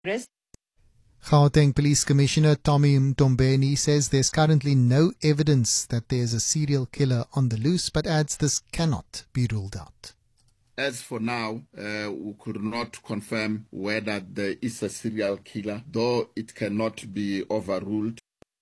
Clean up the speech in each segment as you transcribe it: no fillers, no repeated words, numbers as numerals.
Gauteng Police Commissioner Tommy Mtombeni says there's currently no evidence that there's a serial killer on the loose, but adds this cannot be ruled out. As for now, we could not confirm whether there is a serial killer, though it cannot be overruled.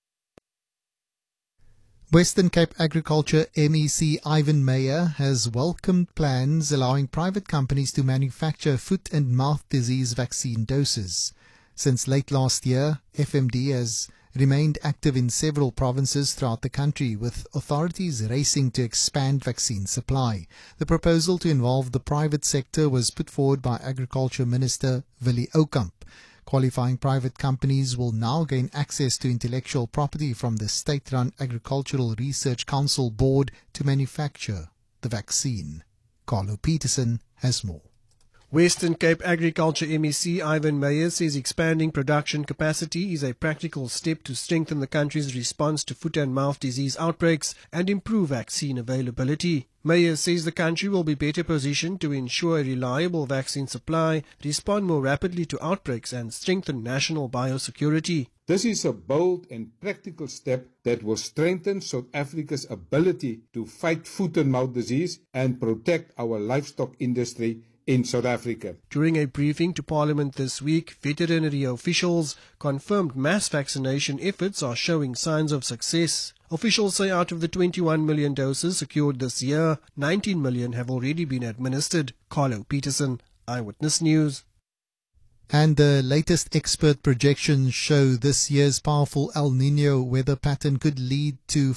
Western Cape Agriculture MEC Ivan Meyer has welcomed plans allowing private companies to manufacture foot and mouth disease vaccine doses. Since late last year, FMD has remained active in several provinces throughout the country, with authorities racing to expand vaccine supply. The proposal to involve the private sector was put forward by Agriculture Minister Willie Oukamp. Qualifying private companies will now gain access to intellectual property from the state-run Agricultural Research Council board to manufacture the vaccine. Carlo Peterson has more. Western Cape Agriculture MEC Ivan Meyer says expanding production capacity is a practical step to strengthen the country's response to foot and mouth disease outbreaks and improve vaccine availability. Meyer says the country will be better positioned to ensure a reliable vaccine supply, respond more rapidly to outbreaks and strengthen national biosecurity. This is a bold and practical step that will strengthen South Africa's ability to fight foot and mouth disease and protect our livestock industry in South Africa. During a briefing to Parliament this week, veterinary officials confirmed mass vaccination efforts are showing signs of success. Officials say out of the 21 million doses secured this year, 19 million have already been administered. Carlo Peterson, Eyewitness News. And the latest expert projections show this year's powerful El Niño weather pattern could lead to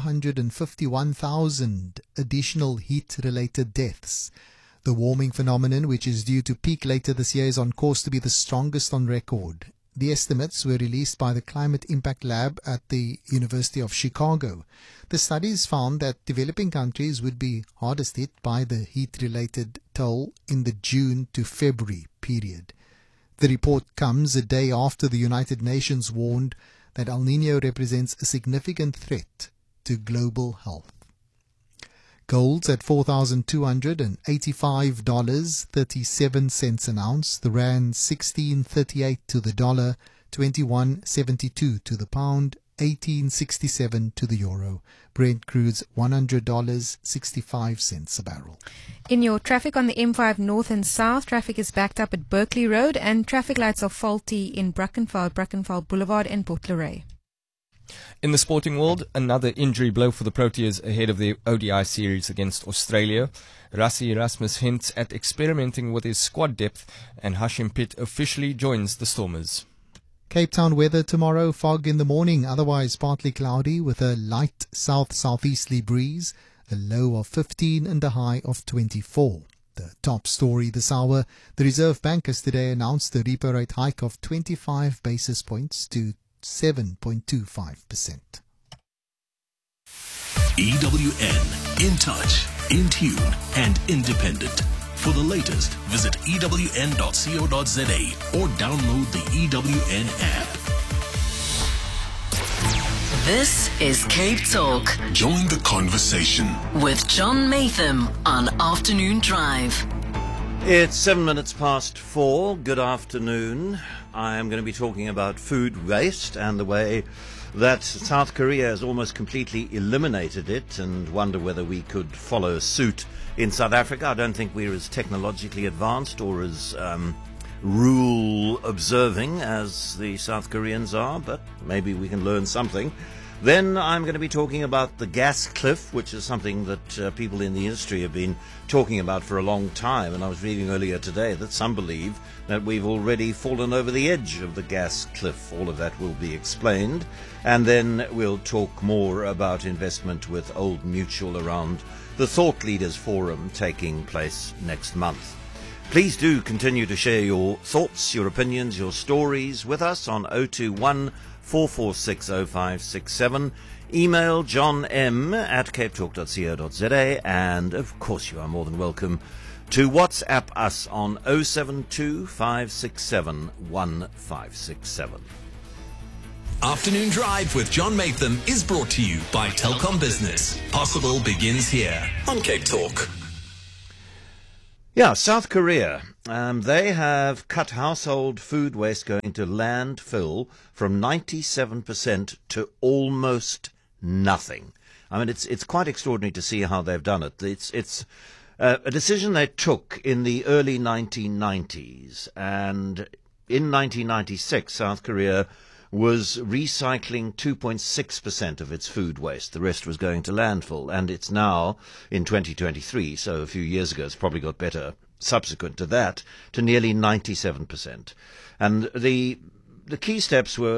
451,000 additional heat-related deaths. The warming phenomenon, which is due to peak later this year, is on course to be the strongest on record. The estimates were released by the Climate Impact Lab at the University of Chicago. The studies found that developing countries would be hardest hit by the heat-related toll in the June to February period. The report comes a day after the United Nations warned that El Niño represents a significant threat to global health. Gold's at $4,285.37 an ounce. The rand 16.38 to the dollar, 21.72 to the pound, 18.67 to the euro. Brent crude's $100.65 a barrel. In your traffic on the M5 north and south, traffic is backed up at Berkeley Road and traffic lights are faulty in Brackenfell Boulevard and Port Luray. In the sporting world, another injury blow for the Proteas ahead of the ODI series against Australia. Rassie Erasmus hints at experimenting with his squad depth, and Hashim Pitt officially joins the Stormers. Cape Town weather tomorrow, fog in the morning, otherwise partly cloudy with a light south-southeasterly breeze, a low of 15 and a high of 24. The top story this hour, the Reserve Bank has today announced the repo rate hike of 25 basis points to 7.25%. EWN, in touch, in tune and independent. For the latest, visit ewn.co.za or download the EWN app. This is Cape Talk. Join the conversation with John Matham on Afternoon Drive. It's 4:07. Good afternoon. I am going to be talking about food waste and the way that South Korea has almost completely eliminated it, and wonder whether we could follow suit in South Africa. I don't think we're as technologically advanced or as rule observing as the South Koreans are, but maybe we can learn something. Then I'm going to be talking about the gas cliff, which is something that people in the industry have been talking about for a long time. And I was reading earlier today that some believe that we've already fallen over the edge of the gas cliff. All of that will be explained. And then we'll talk more about investment with Old Mutual around the Thought Leaders Forum taking place next month. Please do continue to share your thoughts, your opinions, your stories with us on 021 4460567. Email johnm@capetalk.co.za, and of course you are more than welcome to WhatsApp us on 072 567 1567. Afternoon Drive with John Matham is brought to you by Telkom Business. Possible begins here on Cape Talk. Yeah, South Korea They have cut household food waste going to landfill from 97% to almost nothing. I mean, it's quite extraordinary to see how they've done it. It's a decision they took in the early 1990s, and in 1996, South Korea was recycling 2.6% of its food waste. The rest was going to landfill, and it's now in 2023, so a few years ago, it's probably got better subsequent to that, to nearly 97%. And the key steps were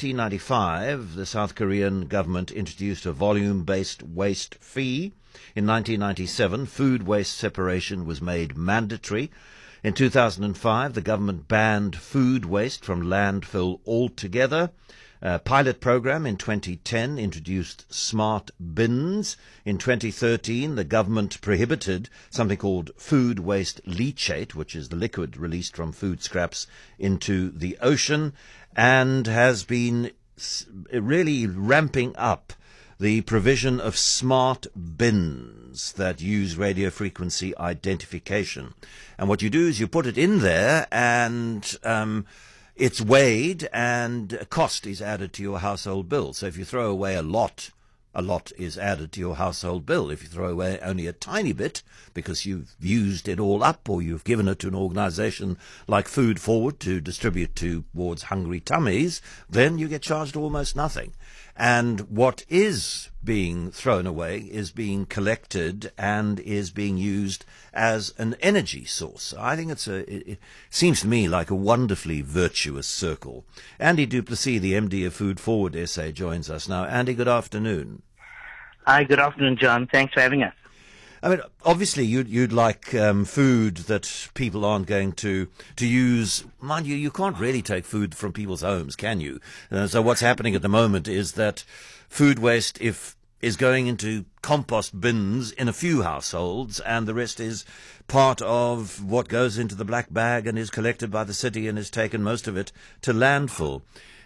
1995, the South Korean government introduced a volume-based waste fee. In 1997, food waste separation was made mandatory. In 2005, the government banned food waste from landfill altogether. A pilot program in 2010 introduced smart bins. In 2013, the government prohibited something called food waste leachate, which is the liquid released from food scraps into the ocean, and has been really ramping up the provision of smart bins that use radio frequency identification. And what you do is you put it in there, and it's weighed, and a cost is added to your household bill. So if you throw away a lot is added to your household bill. If you throw away only a tiny bit because you've used it all up, or you've given it to an organization like Food Forward to distribute towards hungry tummies, then you get charged almost nothing. And what is being thrown away is being collected and is being used as an energy source. I think it seems to me like a wonderfully virtuous circle. Andy du Plessis, the MD of Food Forward SA, joins us now. Andy, good afternoon. Hi, good afternoon, John. Thanks for having us. I mean, obviously, you'd like food that people aren't going to use. Mind you, you can't really take food from people's homes, can you? So what's happening at the moment is that food waste is going into compost bins in a few households, and the rest is part of what goes into the black bag and is collected by the city and is taken, most of it, to landfill.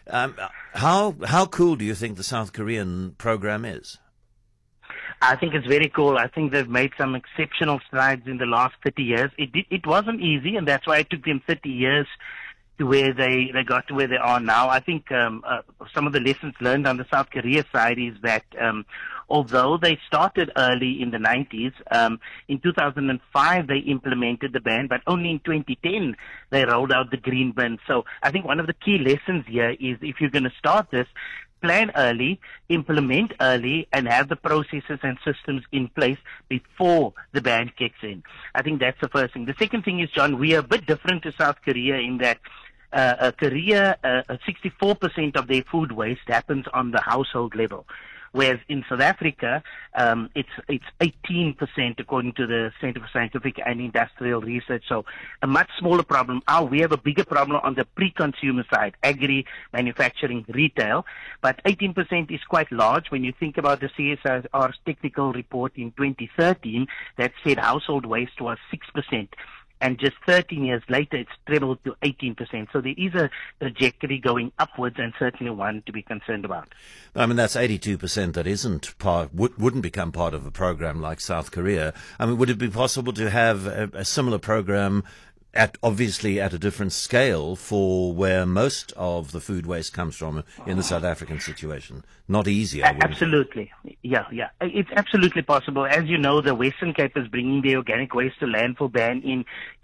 How cool do you think the South Korean program is? I think it's very cool. I think they've made some exceptional strides in the last 30 years. It wasn't easy, and that's why it took them 30 years to where they got to where they are now. I think some of the lessons learned on the South Korea side is that although they started early in the 90s, in 2005 they implemented the ban, but only in 2010 they rolled out the green bin. So I think one of the key lessons here is if you're going to start this, plan early, implement early, and have the processes and systems in place before the ban kicks in. I think that's the first thing. The second thing is, John, we are a bit different to South Korea in that Korea, 64% of their food waste happens on the household level. Whereas in South Africa, it's 18% according to the Center for Scientific and Industrial Research. So a much smaller problem. We have a bigger problem on the pre-consumer side, agri, manufacturing, retail. But 18% is quite large when you think about the CSIR's technical report in 2013 that said household waste was 6%. And just 13 years later, it's trebled to 18%. So there is a trajectory going upwards, and certainly one to be concerned about. I mean, that's 82% that isn't wouldn't become part of a program like South Korea. I mean, would it be possible to have a similar program obviously at a different scale for where most of the food waste comes from in the South African situation? Not easier. Absolutely. Yeah. It's absolutely possible. As you know, the Western Cape is bringing the organic waste to landfill ban in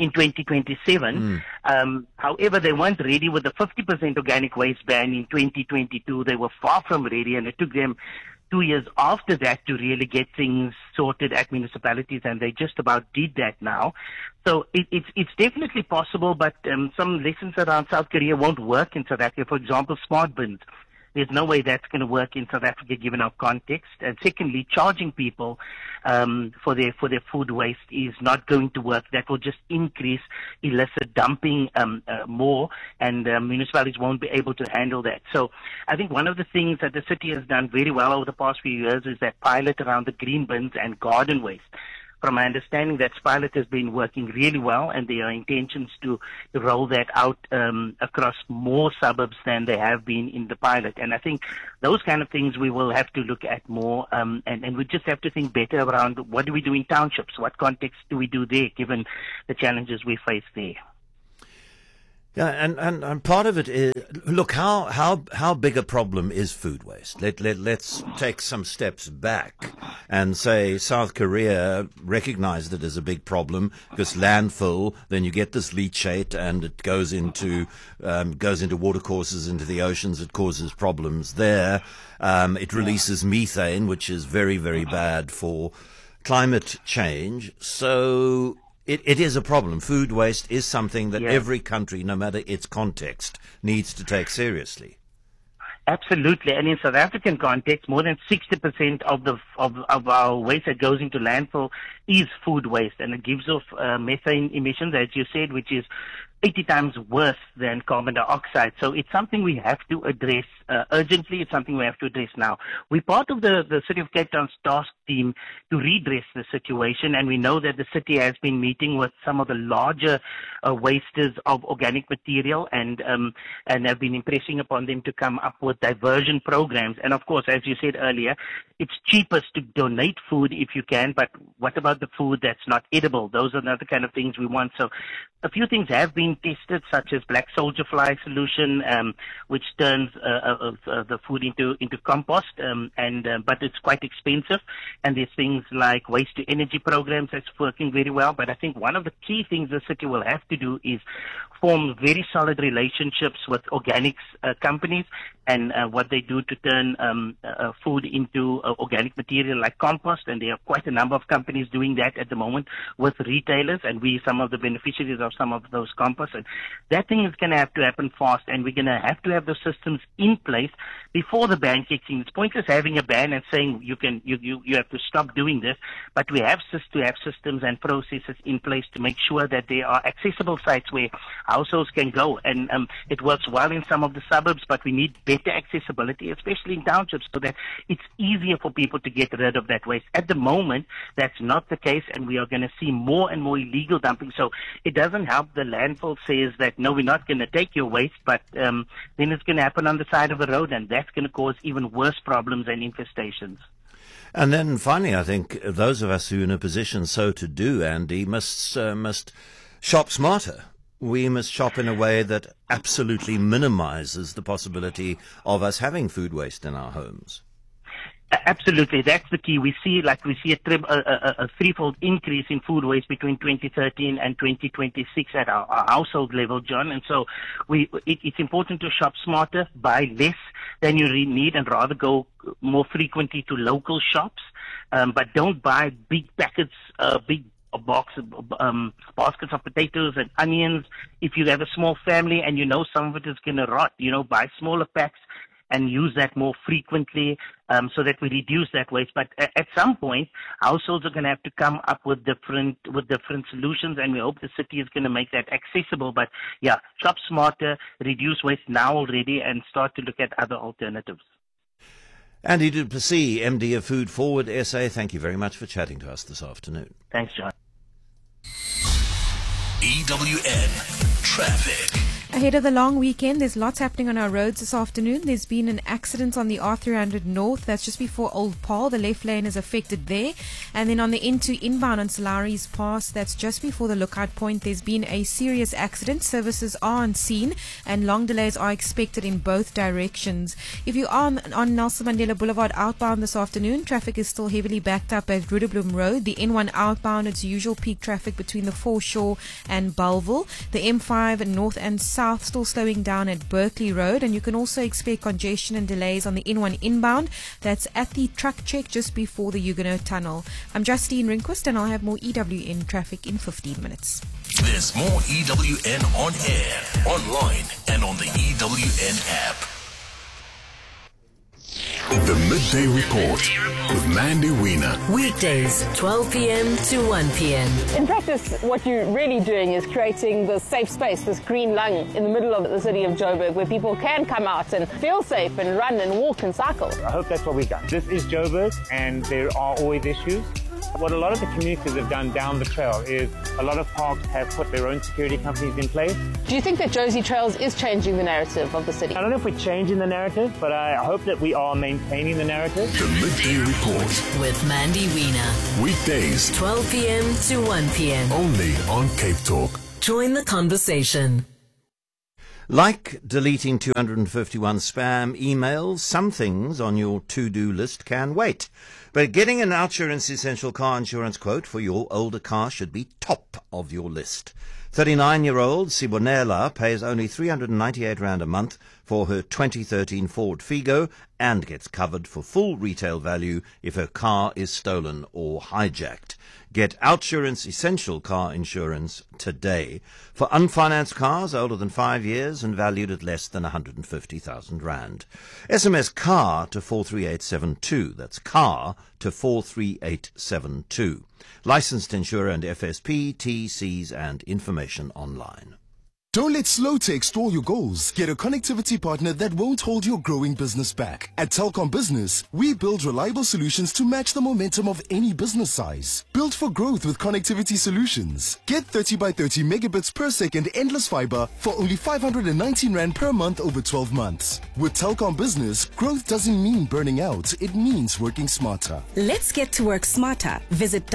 2027. However, they weren't ready with the 50% organic waste ban in 2022. They were far from ready, and it took them 2 years after that to really get things sorted at municipalities, and they just about did that now. So it's definitely possible, but some lessons around South Korea won't work in South Africa. For example, smart bins. There's no way that's going to work in South Africa given our context. And secondly, charging people for their food waste is not going to work. That will just increase illicit dumping more, and municipalities won't be able to handle that. So I think one of the things that the city has done very well over the past few years is that pilot around the green bins and garden waste. from my understanding, that pilot has been working really well, and there are intentions to roll that out across more suburbs than they have been in the pilot. And I think those kind of things we will have to look at more, and we just have to think better around what do we do in townships, what context do we do there, given the challenges we face there. Yeah, and part of it is, look, how big a problem is food waste? Let's take some steps back and say South Korea recognized it as a big problem because landfill, then you get this leachate and it goes into watercourses, into the oceans. It causes problems there. It releases methane, which is very, very bad for climate change. So It is a problem. Food waste is something that every country, no matter its context, needs to take seriously. Absolutely, and in South African context, more than 60% of our waste that goes into landfill is food waste, and it gives off methane emissions, as you said, which is 80 times worse than carbon dioxide. So it's something we have to address urgently. It's something we have to address now. We're part of the City of Cape Town's task team to redress the situation, and we know that the city has been meeting with some of the larger wasters of organic material and have been impressing upon them to come up with diversion programs. And of course, as you said earlier, it's cheapest to donate food if you can, but what about the food that's not edible? Those are the kind of things we want. So a few things have been tested, such as black soldier fly solution, which turns the food into compost, but it's quite expensive. And there's things like waste to energy programs that's working very well. But I think one of the key things the city will have to do is form very solid relationships with organics companies and what they do to turn food into organic material like compost. And there are quite a number of companies doing that at the moment with retailers, and we some of the beneficiaries of some of those composts. And that thing is going to have to happen fast, and we're going to have those systems in place before the ban kicks in. It's pointless having a ban and saying you have to stop doing this, but we have to have systems and processes in place to make sure that there are accessible sites where households can go. And it works well in some of the suburbs, but we need better accessibility, especially in townships, so that it's easier for people to get rid of that waste. At the moment, that's not the case, and we are going to see more and more illegal dumping. So it doesn't help the landfill says that, no, we're not going to take your waste, but then it's going to happen on the side of the road, and that's going to cause even worse problems and infestations. And then finally, I think those of us who are in a position so to do, Andy, must shop smarter. We must shop in a way that absolutely minimizes the possibility of us having food waste in our homes. Absolutely, that's the key. We see a threefold increase in food waste between 2013 and 2026 at our household level, John. And so it's important to shop smarter, buy less than you really need, and rather go more frequently to local shops. But don't buy big packets, big baskets of potatoes and onions. If you have a small family and you know some of it is going to rot, buy smaller packs and use that more frequently, so that we reduce that waste. But at some point, households are going to have to come up with different solutions, and we hope the city is going to make that accessible. But yeah, shop smarter, reduce waste now already, and start to look at other alternatives. Andy du Plessis, MD of Food Forward SA, thank you very much for chatting to us this afternoon. Thanks, John. EWN Traffic. Ahead of the long weekend, there's lots happening on our roads this afternoon. There's been an accident on the R300 North. That's just before Old Paarl. The left lane is affected there. And then on the N2 inbound on Salaris Pass, that's just before the lookout point. There's been a serious accident. Services are on scene and long delays are expected in both directions. If you are on Nelson Mandela Boulevard outbound this afternoon, traffic is still heavily backed up at Rudderblom Road. The N1 outbound, it's usual peak traffic between the Foreshore and Bellville. The M5 north and south still slowing down at Berkeley Road, and you can also expect congestion and delays on the N1 inbound. That's at the truck check just before the Huguenot Tunnel. I'm Justine Rinquist, and I'll have more EWN traffic in 15 minutes. There's more EWN on air, online, and on the EWN app. The Midday Report with Mandy Wiener. Weekdays, 12 p.m. to 1 p.m. In practice, what you're really doing is creating this safe space, this green lung in the middle of the city of Joburg, where people can come out and feel safe and run and walk and cycle. I hope that's what we've done. This is Joburg, and there are always issues. What a lot of the communities have done down the trail is a lot of parks have put their own security companies in place. Do you think that Josie Trails is changing the narrative of the city? I don't know if we're changing the narrative, but I hope that we are maintaining the narrative. The Midday Report. With Mandy Wiener. Weekdays, 12 p.m. to 1 p.m. only on Cape Talk. Join the conversation. Like deleting 251 spam emails, some things on your to-do list can wait. But getting an OUTsurance Essential Car Insurance quote for your older car should be top of your list. 39-year-old Sibonela pays only R398 a month for her 2013 Ford Figo and gets covered for full retail value if her car is stolen or hijacked. Get OUTsurance Essential Car Insurance today for unfinanced cars older than 5 years and valued at less than R150,000. SMS CAR to 43872. That's CAR to 43872. Licensed insurer and FSP, TCs and information online. Don't let slow tech stall your goals. Get a connectivity partner that won't hold your growing business back. At Telkom Business, we build reliable solutions to match the momentum of any business size. Built for growth with connectivity solutions. Get 30 by 30 megabits per second endless fiber for only R519 per month over 12 months. With Telkom Business, growth doesn't mean burning out. It means working smarter. Let's get to work smarter. Visit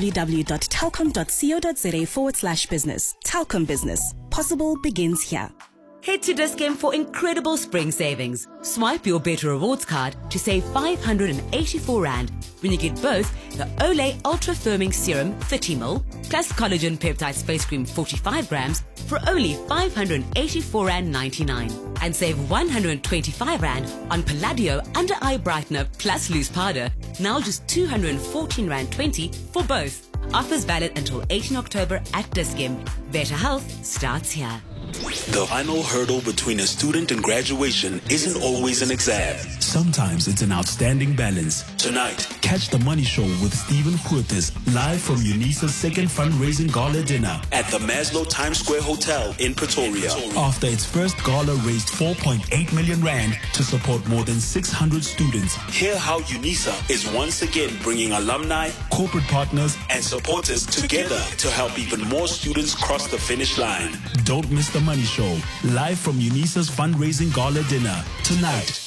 www.telkom.co.za/business. Telkom Business. Possible begins here. Head to Dis-Chem for incredible spring savings. Swipe your Better Rewards card to save R584 when you get both the Olay Ultra Firming Serum 30ml plus Collagen Peptide Face Cream 45 grams for only R584.99 and save R125 on Palladio Under Eye Brightener plus Loose Powder, now just R214.20 for both. Offers valid until 18 October at Dis-Chem. Better health starts here. The final hurdle between a student and graduation isn't always an exam. Sometimes it's an outstanding balance. Tonight, catch The Money Show with Stephen Curtis live from UNISA's second fundraising gala dinner at the Maslow Times Square Hotel in Pretoria. After its first gala raised R4.8 million to support more than 600 students, hear how UNISA is once again bringing alumni, corporate partners, and supporters together to help even more students cross the finish line. Don't miss The Money Show, live from UNISA's fundraising gala dinner tonight.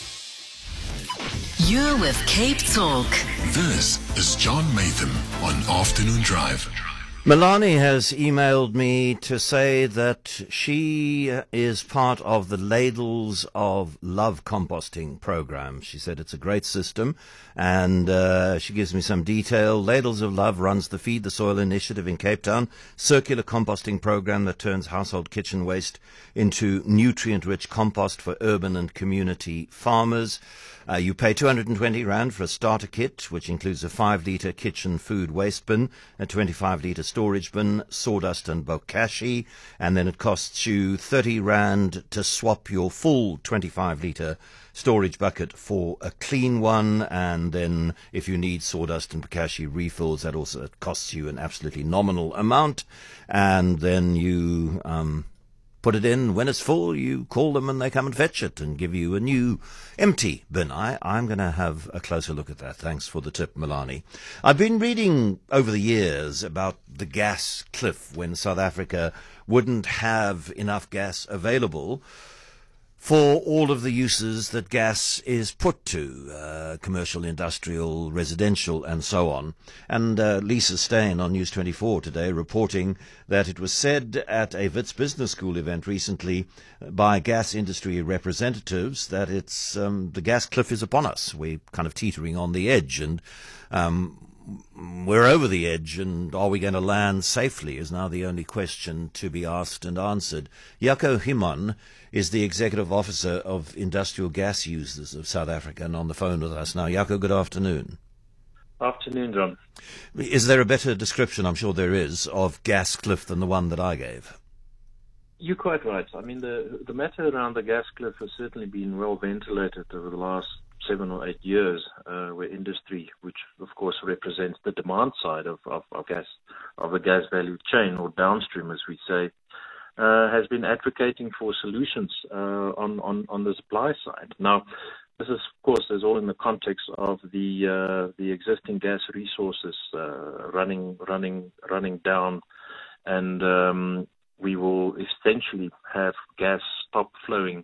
You're with Cape Talk. This is John Matham on Afternoon Drive. Melanie has emailed me to say that she is part of the Ladles of Love composting program. She said it's a great system, and she gives me some detail. Ladles of Love runs the Feed the Soil initiative in Cape Town, circular composting program that turns household kitchen waste into nutrient-rich compost for urban and community farmers. You pay R220 for a starter kit, which includes a 5-litre kitchen food waste bin, a 25-litre storage bin, sawdust and bokashi, and then it costs you R30 to swap your full 25-litre storage bucket for a clean one, and then if you need sawdust and bokashi refills, that also costs you an absolutely nominal amount, and then you put it in. When it's full, you call them and they come and fetch it and give you a new empty bin. I'm going to have a closer look at that. Thanks for the tip, Melanie. I've been reading over the years about the gas cliff when South Africa wouldn't have enough gas available for all of the uses that gas is put to, commercial, industrial, residential, and so on. And Lisa Steyn on News 24 today reporting that it was said at a Wits Business School event recently by gas industry representatives that it's the gas cliff is upon us. We're kind of teetering on the edge, and we're over the edge, and are we going to land safely is now the only question to be asked and answered. Jaco Himon is the Executive Officer of Industrial Gas Users of South Africa and on the phone with us now. Jaco, good afternoon. Afternoon, John. Is there a better description, I'm sure there is, of gas cliff than the one that I gave? You're quite right. I mean, the matter around the gas cliff has certainly been well ventilated over the last 7 or 8 years, where industry, which of course represents the demand side of gas, of the gas value chain, or downstream as we say, has been advocating for solutions on the supply side. Now, this is, of course, is all in the context of the existing gas resources running down, and we will essentially have gas stop flowing.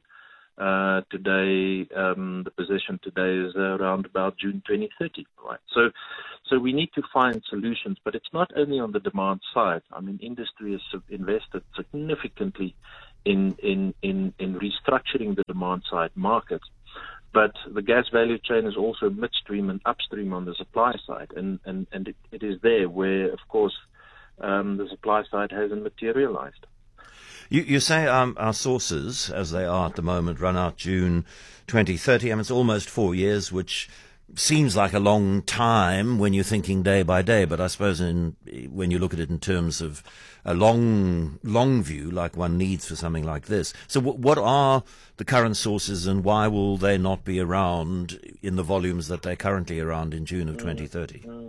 Today, the position today is around about June 2030, right? So we need to find solutions, but it's not only on the demand side. I mean, industry has invested significantly in restructuring the demand side market, but the gas value chain is also midstream and upstream on the supply side, and it is there where, of course, the supply side hasn't materialized. You say our sources, as they are at the moment, run out June 2030. I mean, it's almost 4 years, which seems like a long time when you're thinking day by day. But I suppose when you look at it in terms of a long view, like one needs for something like this. So what are the current sources, and why will they not be around in the volumes that they're currently around in June of 2030?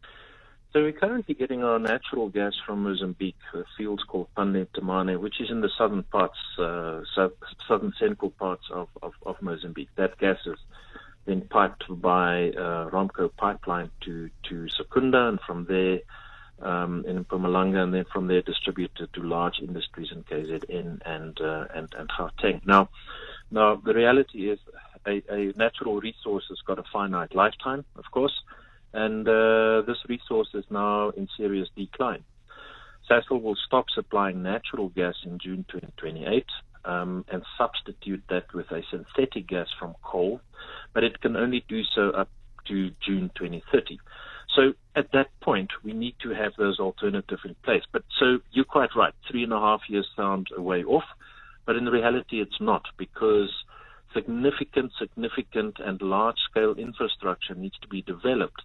So we're currently getting our natural gas from Mozambique, fields called Panne Temane, which is in the southern parts, southern central parts of Mozambique. That gas is then piped by Romco pipeline to Secunda, and from there in Mpumalanga, and then from there distributed to large industries in KZN and Gauteng. Now the reality is a natural resource has got a finite lifetime, of course. And this resource is now in serious decline. Sasol will stop supplying natural gas in June 2028 and substitute that with a synthetic gas from coal, but it can only do so up to June 2030. So at that point, we need to have those alternatives in place. But so you're quite right, 3.5 years sound a way off, but in reality it's not, because significant and large-scale infrastructure needs to be developed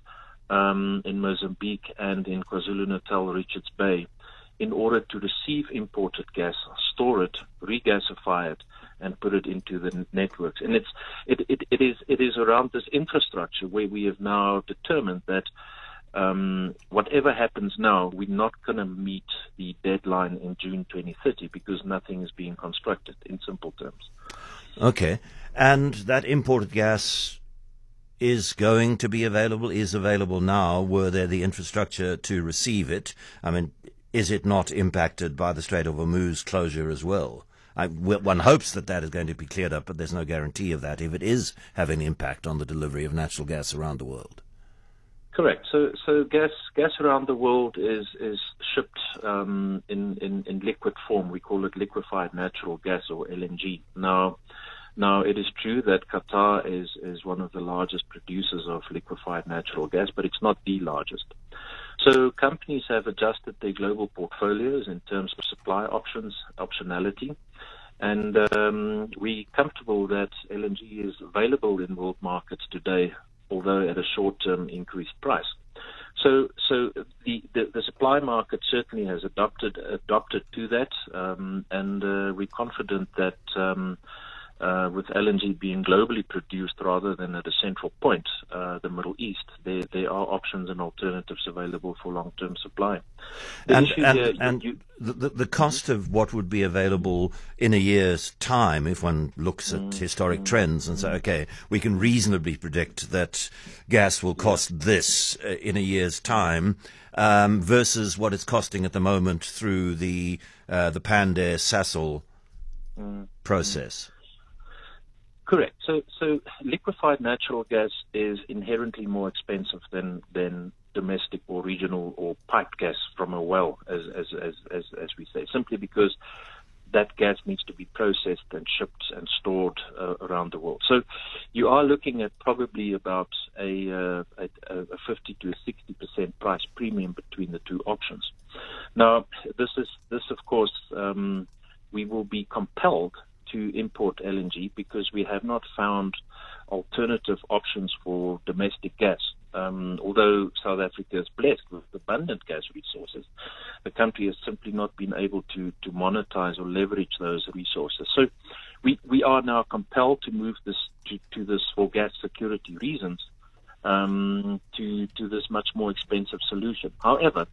in Mozambique and in KwaZulu-Natal, Richards Bay, in order to receive imported gas, store it, regasify it, and put it into the networks. And it is around this infrastructure where we have now determined that whatever happens now, we're not going to meet the deadline in June 2030 because nothing is being constructed, in simple terms. Okay. And that imported gas is going to be available, is available now, were there the infrastructure to receive it? I mean, is it not impacted by the Strait of Hormuz closure as well? One hopes that is going to be cleared up, but there's no guarantee of that if it is having an impact on the delivery of natural gas around the world. Correct. So gas around the world is shipped in liquid form. We call it liquefied natural gas, or LNG. Now, it is true that Qatar is one of the largest producers of liquefied natural gas, but it's not the largest. So companies have adjusted their global portfolios in terms of supply optionality, and we're comfortable that LNG is available in world markets today, although at a short-term increased price. So the supply market certainly has adopted to that, and we're confident that with LNG being globally produced rather than at a central point, the Middle East, there are options and alternatives available for long-term supply. The cost of what would be available in a year's time, if one looks at historic trends and say, okay, we can reasonably predict that gas will cost this in a year's time, versus what it's costing at the moment through the Pande Sasol process. Correct. So liquefied natural gas is inherently more expensive than domestic or regional or piped gas from a well, as we say, simply because that gas needs to be processed and shipped and stored around the world. So you are looking at probably about a 50 to 60% price premium between the two options. Now, this of course, we will be compelled to import LNG because we have not found alternative options for domestic gas. Although South Africa is blessed with abundant gas resources, the country has simply not been able to monetize or leverage those resources. So we are now compelled to move this to this, for gas security reasons, to this much more expensive solution. However,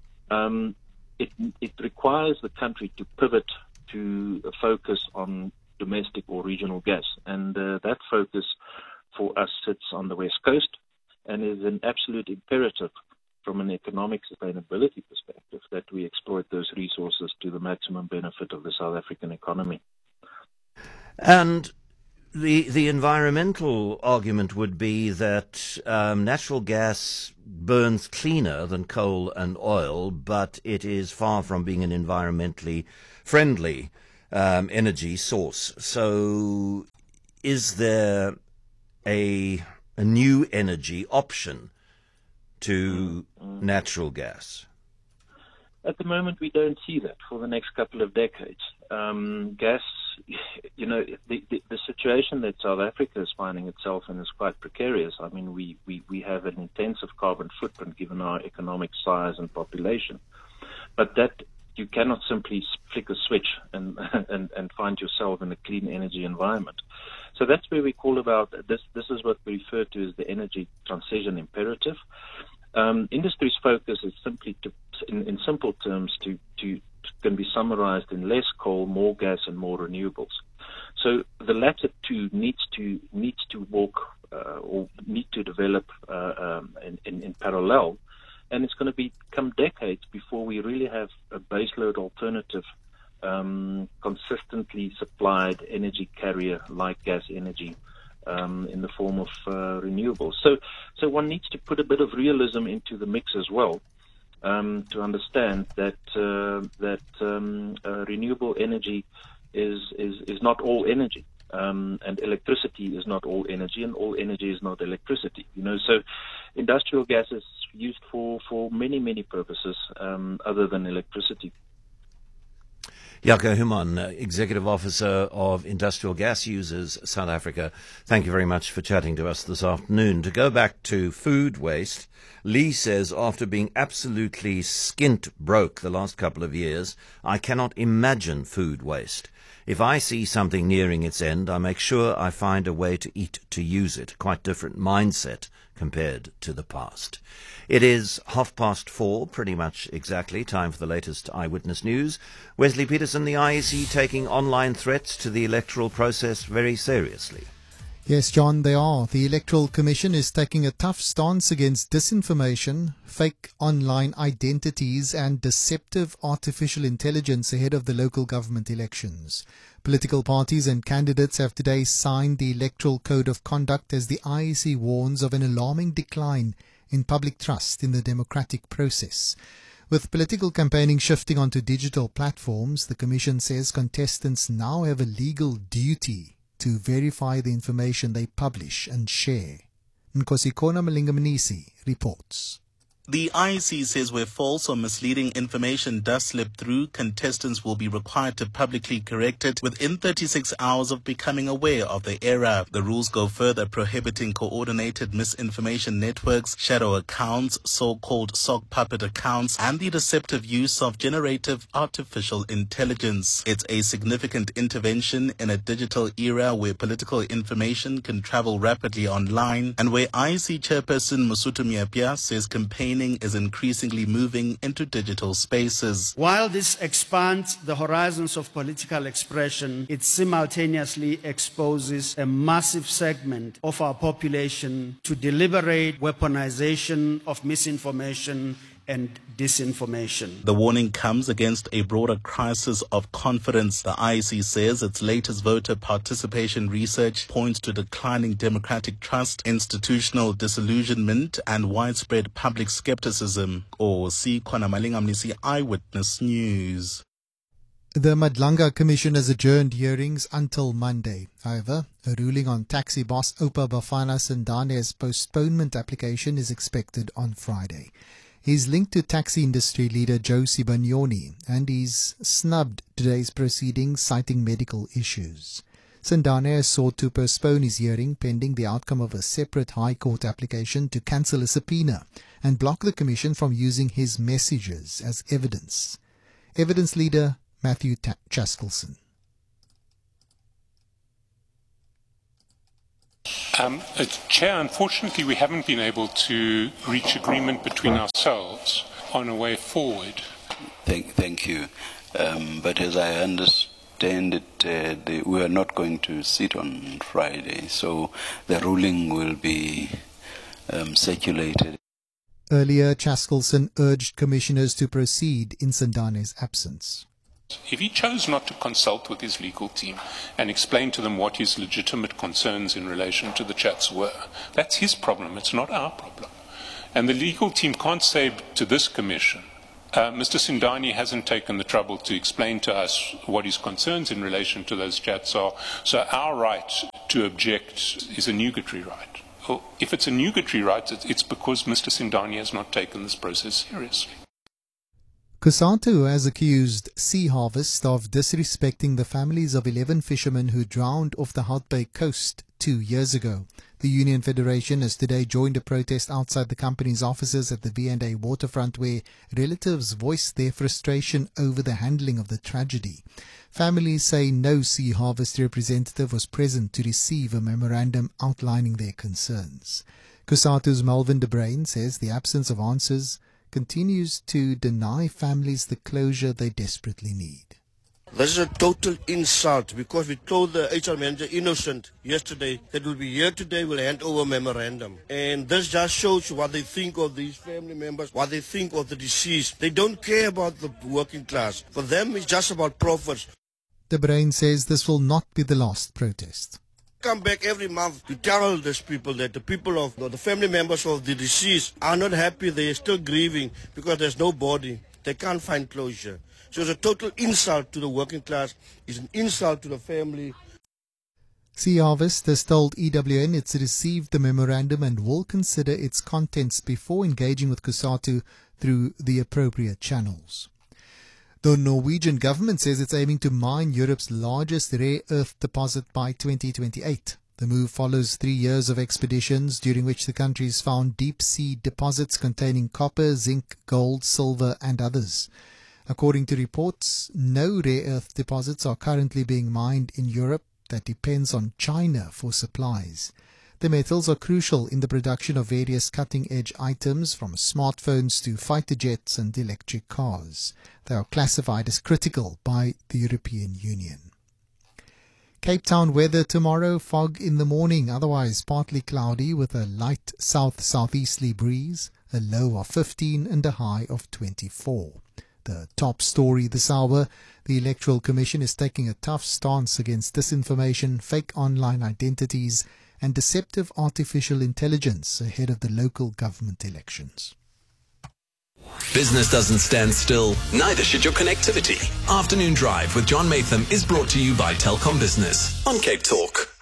it requires the country to pivot to focus on domestic or regional gas, and that focus for us sits on the West Coast and is an absolute imperative from an economic sustainability perspective that we exploit those resources to the maximum benefit of the South African economy. And the environmental argument would be that natural gas burns cleaner than coal and oil, but it is far from being an environmentally friendly energy source. So is there a new energy option to natural gas? At the moment, we don't see that for the next couple of decades. Gas, you know, the situation that South Africa is finding itself in is quite precarious. I mean, we have an intensive carbon footprint given our economic size and population. But that you cannot simply flick a switch and find yourself in a clean energy environment. So that's where we call about this. This is what we refer to as the energy transition imperative. Industry's focus is simply to, in simple terms, can be summarized in less coal, more gas, and more renewables. So the latter two needs to walk or need to develop in parallel, and it's going to become decades before we really have a baseload alternative, consistently supplied energy carrier like gas energy. In the form of renewables. So one needs to put a bit of realism into the mix as well, to understand that renewable energy is not all energy, and electricity is not all energy, and all energy is not electricity. You know, so industrial gas is used for many purposes other than electricity. Jaco Human, Executive Officer of Industrial Gas Users South Africa, thank you very much for chatting to us this afternoon. To go back to food waste, Lee says, after being absolutely skint broke the last couple of years, I cannot imagine food waste. If I see something nearing its end, I make sure I find a way to eat to use it. Quite different mindset compared to the past. It is 4:30, pretty much exactly, time for the latest Eyewitness News. Wesley Peterson, the IEC taking online threats to the electoral process very seriously. Yes, John, they are. The Electoral Commission is taking a tough stance against disinformation, fake online identities and deceptive artificial intelligence ahead of the local government elections. Political parties and candidates have today signed the Electoral Code of Conduct as the IEC warns of an alarming decline in public trust in the democratic process. With political campaigning shifting onto digital platforms, the Commission says contestants now have a legal duty to verify the information they publish and share. Nkosikona Malingamanisi reports. The IEC says where false or misleading information does slip through, contestants will be required to publicly correct it within 36 hours of becoming aware of the error. The rules go further, prohibiting coordinated misinformation networks, shadow accounts, so-called sock puppet accounts, and the deceptive use of generative artificial intelligence. It's a significant intervention in a digital era where political information can travel rapidly online, and where IEC chairperson Mosotho Miapia says campaigning is increasingly moving into digital spaces. While this expands the horizons of political expression, it simultaneously exposes a massive segment of our population to deliberate weaponization of misinformation and disinformation. The warning comes against a broader crisis of confidence. The IEC says its latest voter participation research points to declining democratic trust, institutional disillusionment, and widespread public skepticism. Sikona Malingamnisi, Eyewitness News. The Madlanga Commission has adjourned hearings until Monday. However, a ruling on taxi boss Oupa Bafana Sindane's postponement application is expected on Friday. He's linked to taxi industry leader Joe Sibanyoni, and he's snubbed today's proceedings, citing medical issues. Sindane has sought to postpone his hearing pending the outcome of a separate High Court application to cancel a subpoena and block the Commission from using his messages as evidence. Evidence leader Matthew Chaskelson. Chair, unfortunately we haven't been able to reach agreement between ourselves on a way forward. Thank you. But as I understand it, we are not going to sit on Friday, so the ruling will be circulated. Earlier, Chaskelson urged commissioners to proceed in Sindane's absence. If he chose not to consult with his legal team and explain to them what his legitimate concerns in relation to the chats were, that's his problem, it's not our problem. And the legal team can't say to this commission, Mr. Sindani hasn't taken the trouble to explain to us what his concerns in relation to those chats are, so our right to object is a nugatory right. Well, if it's a nugatory right, it's because Mr. Sindani has not taken this process seriously. COSATU has accused Sea Harvest of disrespecting the families of 11 fishermen who drowned off the Hout Bay coast 2 years ago. The Union Federation has today joined a protest outside the company's offices at the V&A waterfront, where relatives voiced their frustration over the handling of the tragedy. Families say no Sea Harvest representative was present to receive a memorandum outlining their concerns. COSATU's Melvin de Bruyn says the absence of answers continues to deny families the closure they desperately need. This is a total insult, because we told the HR manager innocent yesterday that we'll be here today, we'll hand over a memorandum. And this just shows what they think of these family members, what they think of the deceased. They don't care about the working class. For them, it's just about profits. De Bruyn says this will not be the last protest. Come back every month to tell these people that the people of the family members of the deceased are not happy. They are still grieving because there's no body. They can't find closure. So it's a total insult to the working class. It's an insult to the family. Sea Harvest has told EWN it's received the memorandum and will consider its contents before engaging with COSATU through the appropriate channels. The Norwegian government says it's aiming to mine Europe's largest rare earth deposit by 2028. The move follows 3 years of expeditions during which the country's found deep-sea deposits containing copper, zinc, gold, silver and others. According to reports, no rare earth deposits are currently being mined in Europe. That depends on China for supplies. The metals are crucial in the production of various cutting-edge items, from smartphones to fighter jets and electric cars. They are classified as critical by the European Union. Cape Town weather tomorrow: fog in the morning, otherwise partly cloudy with a light south-southeasterly breeze, a low of 15 and a high of 24. The top story this hour: the Electoral Commission is taking a tough stance against disinformation, fake online identities and deceptive artificial intelligence ahead of the local government elections. Business doesn't stand still, neither should your connectivity. Afternoon Drive with John Matham is brought to you by Telkom Business on Cape Talk.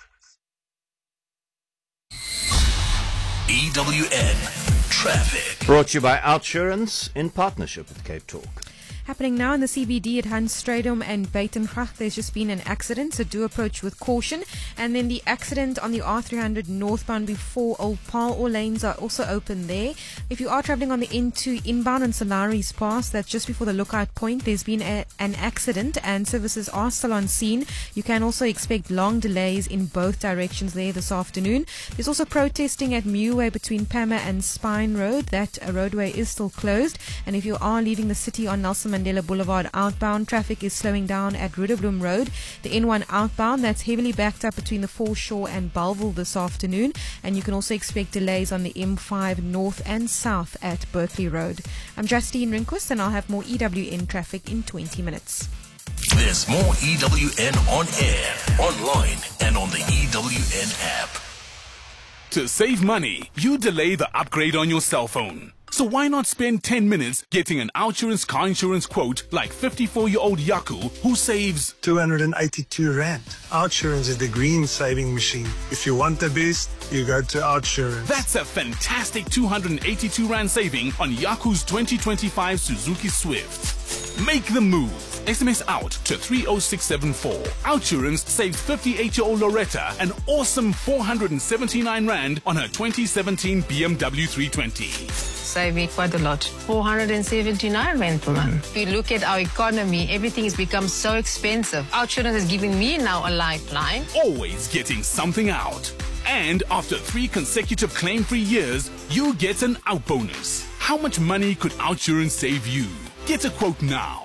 EWN Traffic. Brought to you by Outsurance in partnership with Cape Talk. Happening now in the CBD at Hansstradum and Buitengracht. There's just been an accident, so do approach with caution. And then the accident on the R300 northbound before Old Paarl. All lanes are also open there. If you are travelling on the N2 inbound on Salaris Pass, that's just before the lookout point, there's been an accident and services are still on scene. You can also expect long delays in both directions there this afternoon. There's also protesting at Muway between Pama and Spine Road. That roadway is still closed. And if you are leaving the city on Nelson Mandela Boulevard outbound, traffic is slowing down at Rudabloem Road. The N1 outbound, that's heavily backed up between the Foreshore and Bellville this afternoon, and you can also expect delays on the M5 north and south at Berkeley Road. I'm Justine Rinquist, and I'll have more EWN traffic in 20 minutes. There's more EWN on air, online and on the EWN app. To save money, you delay the upgrade on your cell phone. So why not spend 10 minutes getting an Outsurance car insurance quote like 54-year-old Yaku, who saves 282 Rand. Outsurance is the green saving machine. If you want the best, you go to Outsurance. That's a fantastic 282 Rand saving on Yaku's 2025 Suzuki Swift. Make the move. SMS out to 30674. Outsurance saved 58-year-old Loretta an awesome 479 Rand on her 2017 BMW 320. Save me quite a lot. 479 Rand per month. If you look at our economy, everything has become so expensive. Outsurance is giving me now a lifeline. Always getting something out. And after 3 consecutive claim-free years, you get an out bonus. How much money could Outsurance save you? Get a quote now.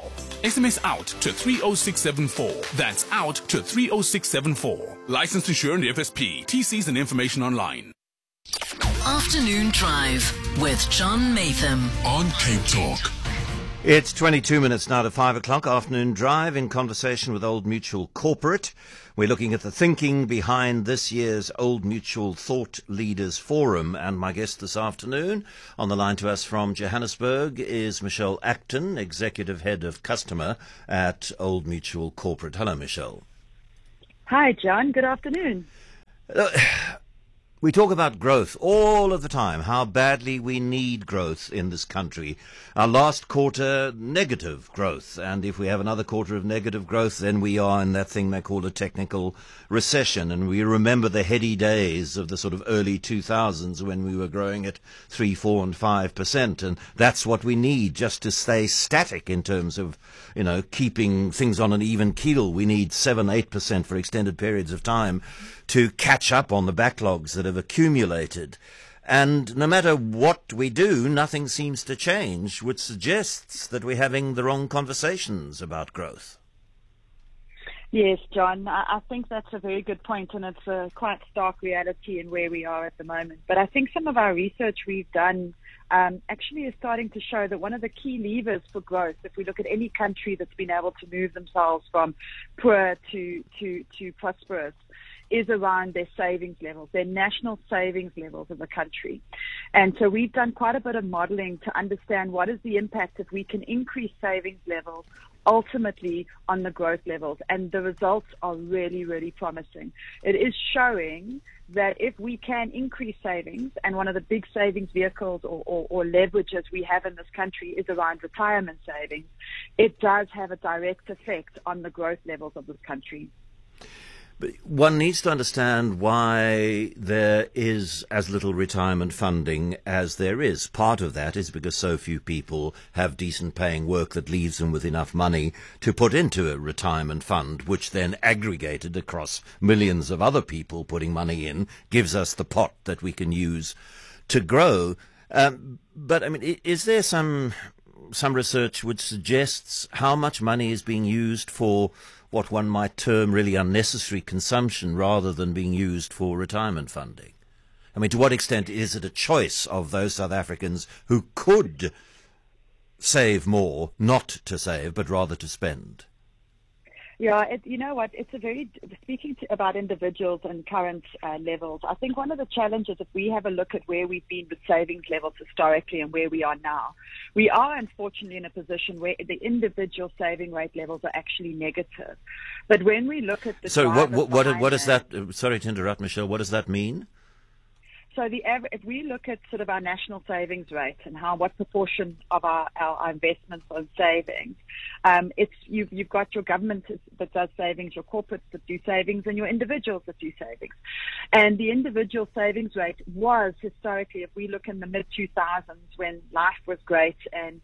SMS out to 30674. That's out to 30674. Licensed Insurance FSP. TCs and information online. Afternoon Drive with John Maytham On Cape Talk. It's 22 minutes now to 5 o'clock. Afternoon Drive in conversation with Old Mutual Corporate. We're looking at the thinking behind this year's Old Mutual Thought Leaders Forum. And my guest this afternoon on the line to us from Johannesburg is Michelle Acton, Executive Head of Customer at Old Mutual Corporate. Hello, Michelle. Hi, John. Good afternoon. We talk about growth all of the time, how badly we need growth in this country. Our last quarter, negative growth. And if we have another quarter of negative growth, then we are in that thing they call a technical recession. And we remember the heady days of the sort of early 2000s when we were growing at 3, 4 and 5%. And that's what we need just to stay static in terms of, keeping things on an even keel. We need 7, 8% for extended periods of time to catch up on the backlogs that have accumulated. And no matter what we do, nothing seems to change, which suggests that we're having the wrong conversations about growth. Yes, John, I think that's a very good point, and it's a quite stark reality in where we are at the moment. But I think some of our research we've done actually is starting to show that one of the key levers for growth, if we look at any country that's been able to move themselves from poor to prosperous, is around their savings levels, their national savings levels of the country. And so we've done quite a bit of modeling to understand what is the impact if we can increase savings levels ultimately on the growth levels. And the results are really, really promising. It is showing that if we can increase savings, and one of the big savings vehicles or leverages we have in this country is around retirement savings, it does have a direct effect on the growth levels of this country. But one needs to understand why there is as little retirement funding as there is. Part of that is because so few people have decent paying work that leaves them with enough money to put into a retirement fund, which then aggregated across millions of other people putting money in gives us the pot that we can use to grow. But I mean, is there some research which suggests how much money is being used for what one might term really unnecessary consumption rather than being used for retirement funding? I mean, to what extent is it a choice of those South Africans who could save more not to save, but rather to spend? Yeah, you know what? It's speaking about individuals and current levels. I think one of the challenges, if we have a look at where we've been with savings levels historically and where we are now, we are unfortunately in a position where the individual saving rate levels are actually negative. But when we look at the what is that? Sorry to interrupt, Michelle. What does that mean? So if we look at sort of our national savings rate and what proportion of our investments are in savings, you've got your government that does savings, your corporates that do savings, and your individuals that do savings. And the individual savings rate was historically, if we look in the mid-2000s when life was great and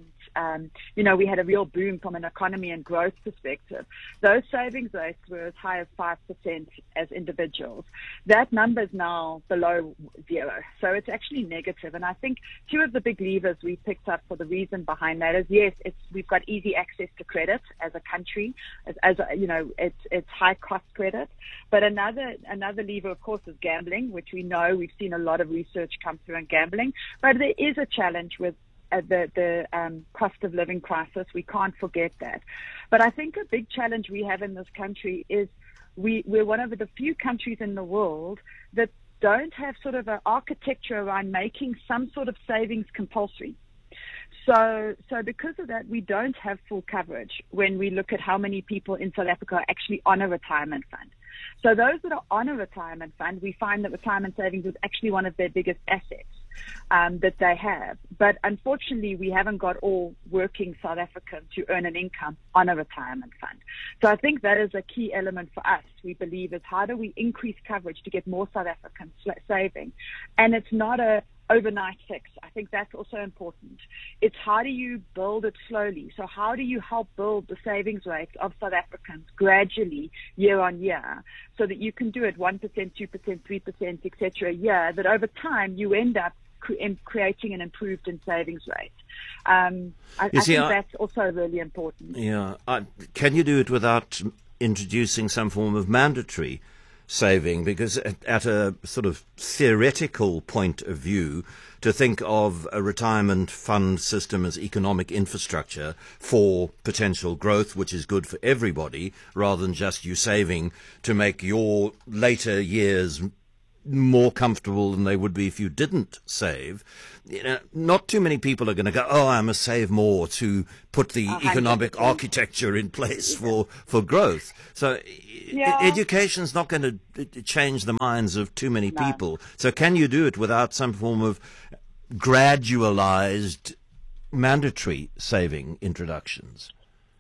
we had a real boom from an economy and growth perspective, those savings rates were as high as 5% as individuals. That number is now below zero. So it's actually negative. And I think two of the big levers we picked up for the reason behind that is, yes, we've got easy access to credit as a country, it's high cost credit. But another lever, of course, is gambling, which we know we've seen a lot of research come through on gambling. But there is a challenge with the cost of living crisis. We can't forget that. But I think a big challenge we have in this country is we're one of the few countries in the world that don't have sort of an architecture around making some sort of savings compulsory. So because of that, we don't have full coverage when we look at how many people in South Africa are actually on a retirement fund. So those that are on a retirement fund, we find that retirement savings is actually one of their biggest assets that they have. But unfortunately, we haven't got all working South Africans to earn an income on a retirement fund. So I think that is a key element for us, we believe, is how do we increase coverage to get more South Africans saving? And it's not a overnight fix. I think that's also important. It's how do you build it slowly? So how do you help build the savings rates of South Africans gradually year on year so that you can do it 1%, 2%, 3%, etc. a year, that over time you end up creating an improved in savings rate. I think that's also really important. Yeah. Can you do it without introducing some form of mandatory saving? Because at a sort of theoretical point of view, to think of a retirement fund system as economic infrastructure for potential growth, which is good for everybody, rather than just you saving to make your later years more comfortable than they would be if you didn't save. Not too many people are going to go, I must save more to put the economic architecture in place for growth. So education's not going to change the minds of too many people. So can you do it without some form of gradualized mandatory saving introductions?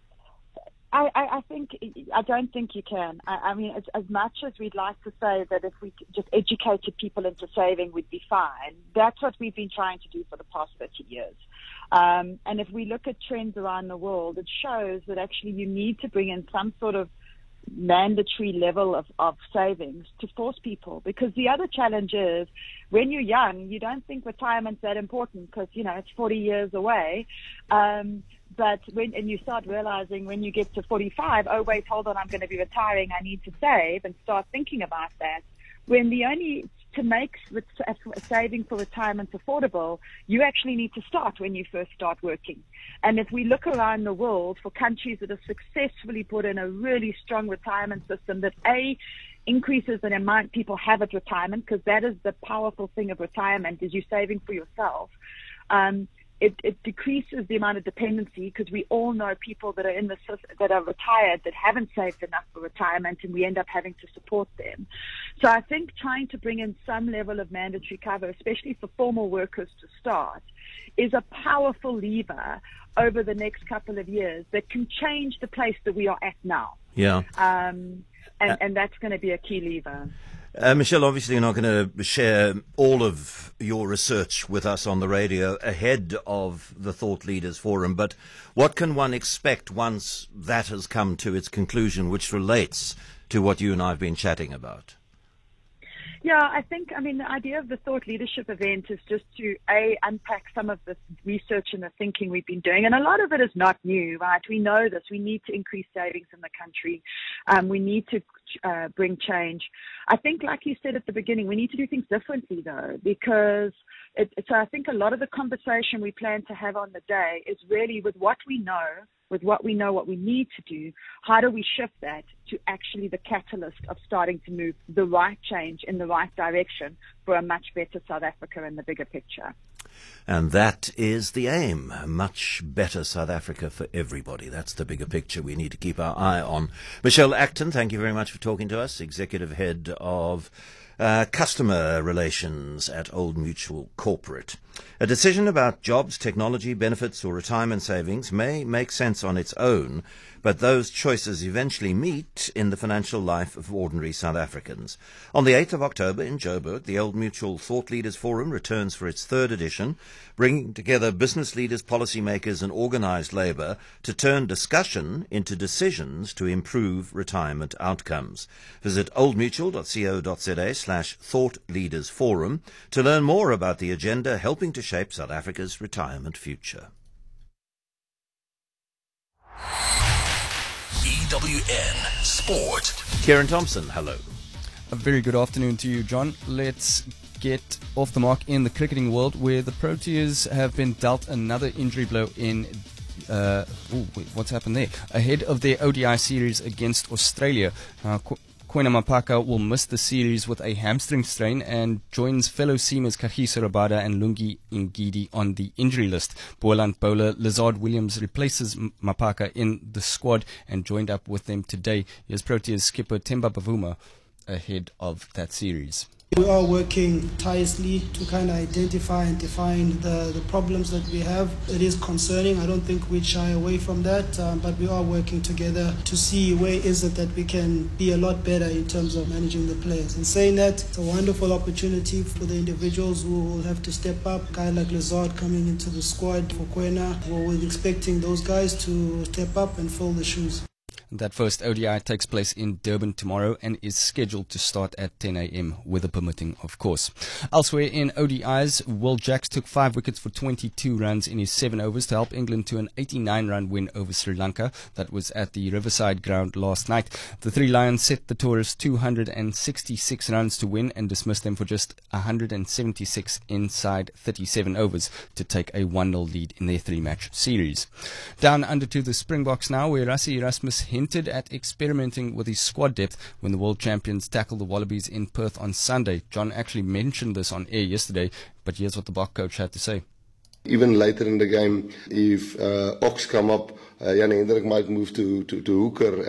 I don't think you can. I mean, as much as we'd like to say that if we just educated people into saving, we'd be fine. That's what we've been trying to do for the past 30 years. And if we look at trends around the world, it shows that actually you need to bring in some sort of mandatory level of savings to force people. Because the other challenge is when you're young, you don't think retirement's that important because, it's 40 years away. But and you start realizing when you get to 45, oh, wait, hold on, I'm going to be retiring, I need to save, and start thinking about that. When to make saving for retirement affordable, you actually need to start when you first start working. And if we look around the world for countries that have successfully put in a really strong retirement system that increases the amount people have at retirement, because that is the powerful thing of retirement, is you're saving for yourself. It decreases the amount of dependency, because we all know people that are that are retired that haven't saved enough for retirement, and we end up having to support them. So I think trying to bring in some level of mandatory cover, especially for formal workers to start, is a powerful lever over the next couple of years that can change the place that we are at now. Yeah. And that's going to be a key lever. Michelle, obviously you're not going to share all of your research with us on the radio ahead of the Thought Leaders Forum, but what can one expect once that has come to its conclusion, which relates to what you and I have been chatting about? Yeah, the idea of the Thought Leadership event is just to, unpack some of the research and the thinking we've been doing. And a lot of it is not new, right? We know this. We need to increase savings in the country. We need to bring change. I think, like you said at the beginning, we need to do things differently, though, because so I think a lot of the conversation we plan to have on the day is really with what we know, what we need to do, how do we shift that to actually the catalyst of starting to move the right change in the right direction for a much better South Africa in the bigger picture. And that is the aim, a much better South Africa for everybody. That's the bigger picture we need to keep our eye on. Michelle Acton, thank you very much for talking to us, Executive Head of Customer Relations at Old Mutual Corporate. A decision about jobs, technology, benefits or retirement savings may make sense on its own, but those choices eventually meet in the financial life of ordinary South Africans. On the 8th of October in Joburg, the Old Mutual Thought Leaders Forum returns for its third edition, bringing together business leaders, policymakers and organised labour to turn discussion into decisions to improve retirement outcomes. Visit oldmutual.co.za/Thought Leaders Forum to learn more about the agenda helping to shape South Africa's retirement future. EWN Sport. Kieran Thompson, hello. A very good afternoon to you, John. Let's get off the mark in the cricketing world, where the Proteas have been dealt another injury blow in what's happened there? Ahead of their ODI series against Australia. Kwena Mapaka will miss the series with a hamstring strain and joins fellow seamers Kagiso Rabada and Lungi Ngidi on the injury list. Boland bowler Lazard Williams replaces Mapaka in the squad and joined up with them today. Here's Proteas skipper Themba Bavuma ahead of that series. We are working tirelessly to kind of identify and define the problems that we have. It is concerning. I don't think we'd shy away from that, but we are working together to see where is it that we can be a lot better in terms of managing the players. In saying that, it's a wonderful opportunity for the individuals who will have to step up. A guy like Lazard coming into the squad for Kwena, we're expecting those guys to step up and fill the shoes. That first ODI takes place in Durban tomorrow and is scheduled to start at 10 a.m, weather permitting, of course. Elsewhere in ODIs, Will Jacks took 5 wickets for 22 runs in his 7 overs to help England to an 89-run win over Sri Lanka. That was at the Riverside ground last night. The Three Lions set the tourists 266 runs to win and dismissed them for just 176 inside 37 overs to take a 1-0 lead in their 3-match series. Down under to the Springboks now, where Rassie Erasmus hinted at experimenting with his squad depth when the world champions tackled the Wallabies in Perth on Sunday. John actually mentioned this on air yesterday, but here's what the Bok coach had to say. Even later in the game, if Ox come up, Jan Hendrik might move to hooker,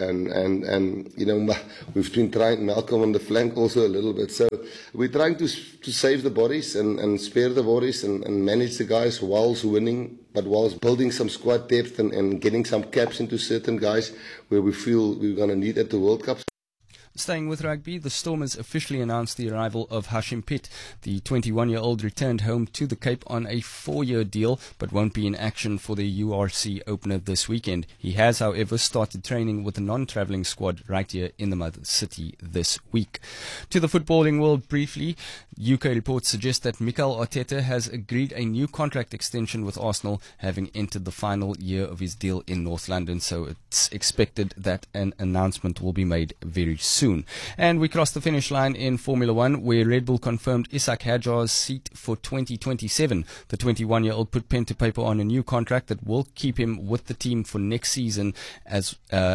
and you know, we've been trying Malcolm on the flank also a little bit. So we're trying to save the bodies and spare the bodies and manage the guys whilst winning, but whilst building some squad depth and getting some caps into certain guys where we feel we're going to need at the World Cup. Staying with rugby, the Stormers officially announced the arrival of Hashim Pitt. The 21-year-old returned home to the Cape on a 4-year deal, but won't be in action for the URC opener this weekend. He has, however, started training with the non-travelling squad right here in the mother city this week. To the footballing world briefly, UK reports suggest that Mikel Arteta has agreed a new contract extension with Arsenal, having entered the final year of his deal in North London, so it's expected that an announcement will be made very soon. And we crossed the finish line in Formula One, where Red Bull confirmed Isaac Hadjar's seat for 2027. The 21-year-old put pen to paper on a new contract that will keep him with the team for next season as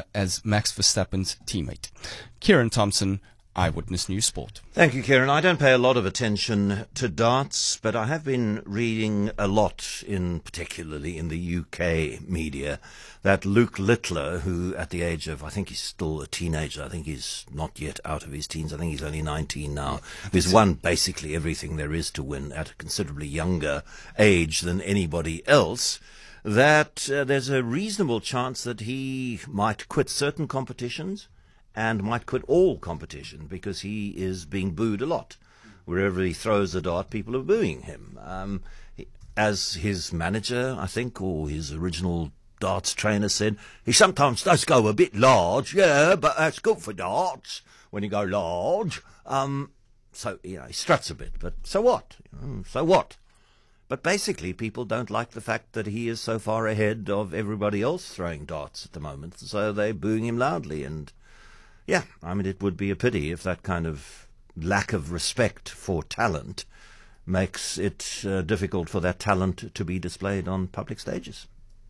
Max Verstappen's teammate. Kieran Thompson, Eyewitness News Sport. Thank you, Kieran. I don't pay a lot of attention to darts, but I have been reading a lot, particularly in the UK media, that Luke Littler, who at the age of, I think he's still a teenager, I think he's not yet out of his teens, I think he's only 19 now, who's won basically everything there is to win at a considerably younger age than anybody else, that there's a reasonable chance that he might quit certain competitions and might quit all competition because he is being booed a lot. Wherever he throws a dart, people are booing him. As his manager, I think, or his original darts trainer said, he sometimes does go a bit large, yeah, but that's good for darts when you go large. So, you know, he struts a bit, but so what? So what? But basically, people don't like the fact that he is so far ahead of everybody else throwing darts at the moment, so they're booing him loudly. And yeah, I mean, it would be a pity if that kind of lack of respect for talent makes it difficult for that talent to be displayed on public stages.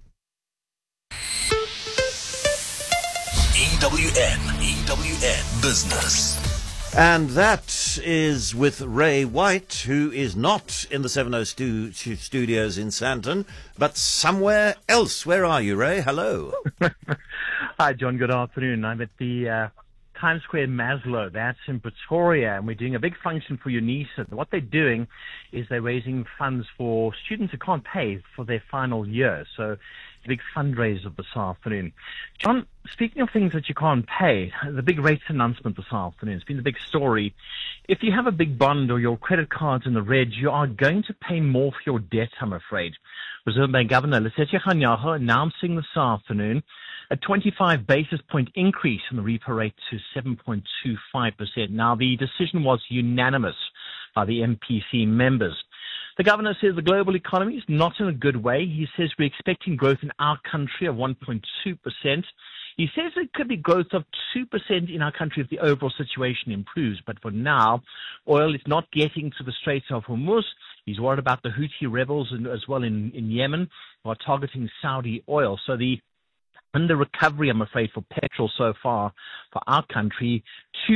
EWN Business. And that is with Ray White, who is not in the 70 studios in Sandton, but somewhere else. Where are you, Ray? Hello. Hi, John. Good afternoon. I'm at the Times Square Maslow. That's in Pretoria, and we're doing a big function for UNISA. What they're doing is they're raising funds for students who can't pay for their final year. So it's a big fundraiser this afternoon. John, speaking of things that you can't pay, the big rates announcement this afternoon, it's been the big story. If you have a big bond or your credit card's in the red, you are going to pay more for your debt, I'm afraid. Reserve Bank Governor Lesetja Kganyago announcing this afternoon a 25 basis point increase in the repo rate to 7.25%. Now, the decision was unanimous by the MPC members. The governor says the global economy is not in a good way. He says we're expecting growth in our country of 1.2%. He says it could be growth of 2% in our country if the overall situation improves. But for now, oil is not getting to the Straits of Hormuz. He's worried about the Houthi rebels as well in Yemen who are targeting Saudi oil. So the under recovery, I'm afraid, for petrol so far for our country,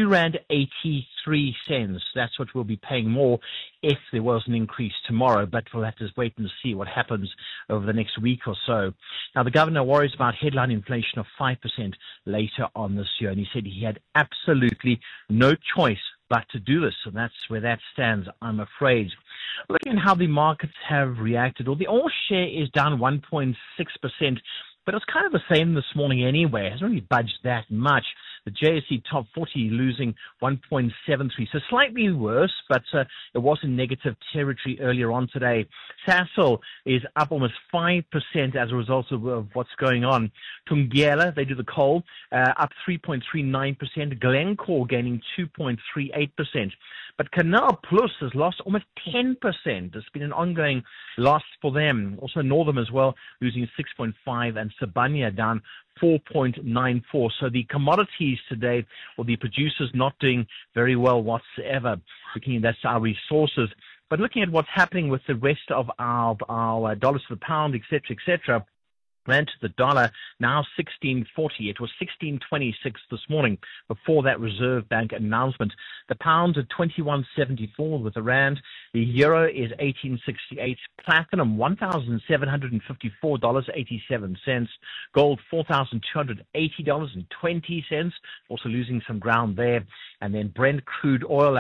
R2.83. That's what we'll be paying more if there was an increase tomorrow. But we'll have to wait and see what happens over the next week or so. Now, the governor worries about headline inflation of 5% later on this year. And he said he had absolutely no choice but to do this. And that's where that stands, I'm afraid. Looking at how the markets have reacted, well, the oil share is down 1.6%. But it's kind of the same this morning anyway. It hasn't really budged that much. The JSE Top 40 losing 1.73. So slightly worse, but it was in negative territory earlier on today. Sasol is up almost 5% as a result of what's going on. Thungela, they do the coal, up 3.39%. Glencore gaining 2.38%. But Canal Plus has lost almost 10%. It's been an ongoing loss for them. Also Northam as well, losing 6.5%, and Sibanye down 4.94%. So the commodities today, or the producers, not doing very well whatsoever. Looking at that's our resources. But looking at what's happening with the rest of our dollars to the pound, etc., rand to the dollar, now 16.40. It was 16.26 this morning before that Reserve Bank announcement. The pound at 21.74 with the rand. The euro is 18.68. Platinum, $1,754.87. Gold, $4,280.20. Also losing some ground there. And then Brent crude oil,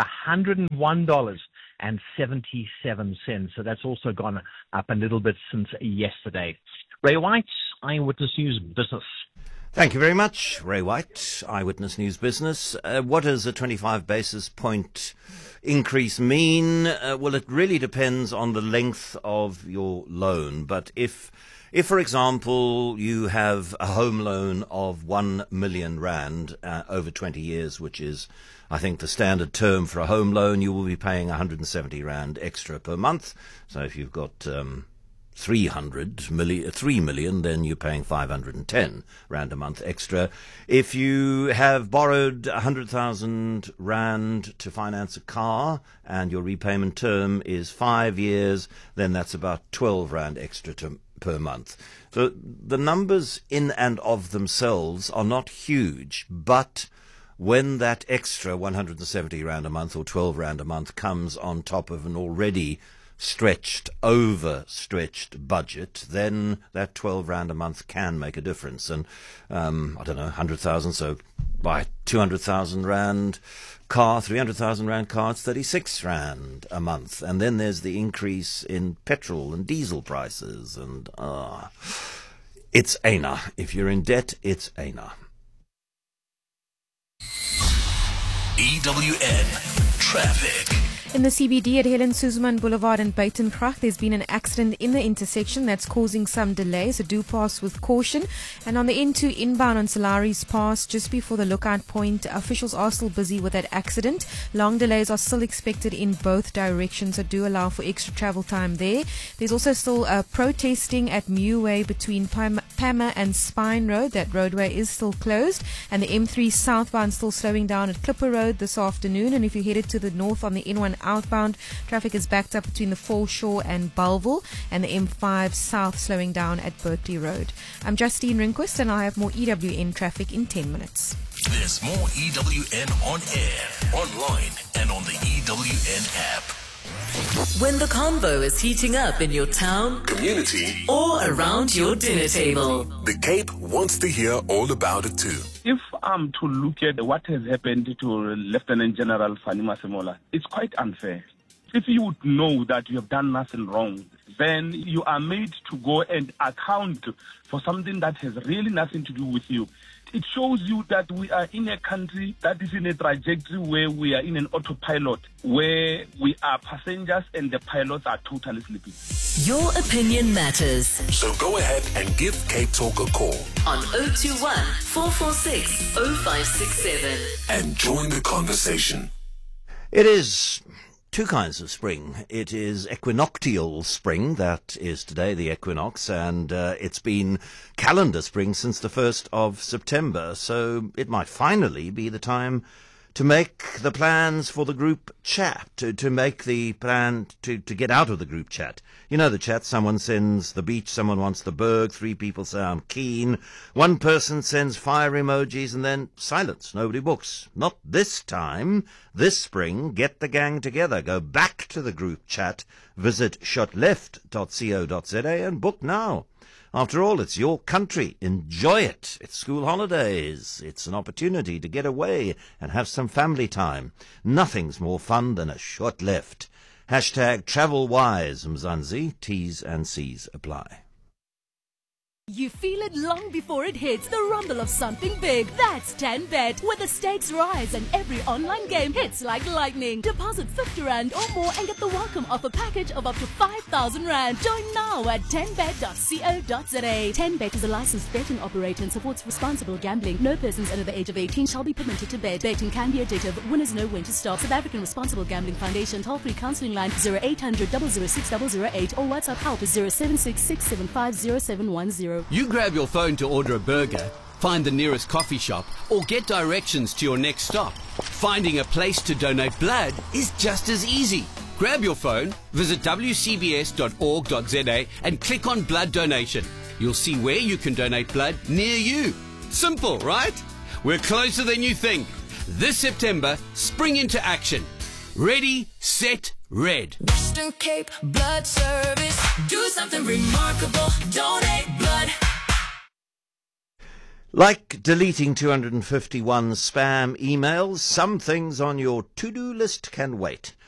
$101.77. So that's also gone up a little bit since yesterday. Ray White, Eyewitness News Business. Thank you very much, Ray White, Eyewitness News Business. What does a 25 basis point increase mean? Well, it really depends on the length of your loan. But if, for example, you have a home loan of 1 million rand over 20 years, which is, I think, the standard term for a home loan, you will be paying 170 rand extra per month. So if you've got 3 million, then you're paying 510 rand a month extra. If you have borrowed 100,000 rand to finance a car and your repayment term is 5 years, then that's about 12 rand extra per month. So the numbers in and of themselves are not huge, but when that extra 170 rand a month or 12 rand a month comes on top of an already overstretched budget, then that 12 rand a month can make a difference. And I don't know, 100,000, so by 200,000 rand car, 300,000 rand car, it's 36 rand a month. And then there's the increase in petrol and diesel prices, and it's ANA. If you're in debt, it's ANA. EWN Traffic. In the CBD at Helen Suzman Boulevard and Buitengracht, there's been an accident in the intersection that's causing some delays, so do pass with caution. And on the N2 inbound on Salaris Pass, just before the lookout point, officials are still busy with that accident. Long delays are still expected in both directions, so do allow for extra travel time there. There's also still protesting at Muway between Pama and Spine Road. That roadway is still closed. And the M3 southbound still slowing down at Clipper Road this afternoon. And if you're headed to the north on the N1 outbound, traffic is backed up between the Foreshore and Bellville, and the M5 south slowing down at Berkeley Road. I'm Justine Rinquist, and I have more EWN traffic in 10 minutes. There's more EWN on air, online, and on the EWN app. When the convo is heating up in your town, community, or around your dinner table, the Cape wants to hear all about it too. If I'm to look at what has happened to Lieutenant General Fani Masemola, it's quite unfair. If you would know that you have done nothing wrong, then you are made to go and account for something that has really nothing to do with you. It shows you that we are in a country that is in a trajectory where we are in an autopilot, where we are passengers and the pilots are totally sleeping. Your opinion matters. So go ahead and give Cape Talk a call on 021 446 0567 and join the conversation. It is two kinds of spring. It is equinoctial spring, that is today the equinox, and it's been calendar spring since the 1st of September, so it might finally be the time to make the plans for the group chat, to make the plan to get out of the group chat. You know the chat, someone sends the beach, someone wants the berg, 3 people say I'm keen, one person sends fire emojis, and then silence, nobody books. Not this time. This spring, get the gang together, go back to the group chat, visit shotleft.co.za and book now. After all, it's your country. Enjoy it. It's school holidays. It's an opportunity to get away and have some family time. Nothing's more fun than a short left. #TravelWise Mzansi. T's and C's apply. You feel it long before it hits, the rumble of something big. That's 10Bet, where the stakes rise and every online game hits like lightning. Deposit 50 Rand or more and get the welcome offer package of up to 5,000 Rand. Join now at 10bet.co.za. 10Bet is a licensed betting operator and supports responsible gambling. No persons under the age of 18 shall be permitted to bet. Betting can be addictive. Winners know when to stop. South African Responsible Gambling Foundation toll-free counselling line 0800 006 008 or WhatsApp help is 076 675 0710. You grab your phone to order a burger, find the nearest coffee shop, or get directions to your next stop. Finding a place to donate blood is just as easy. Grab your phone, visit wcbs.org.za and click on blood donation. You'll see where you can donate blood near you. Simple, right? We're closer than you think. This September, spring into action. Ready, set, red. Western Cape Blood Service. Do something remarkable. Donate blood. Like deleting 251 spam emails, some things on your to-do list can wait.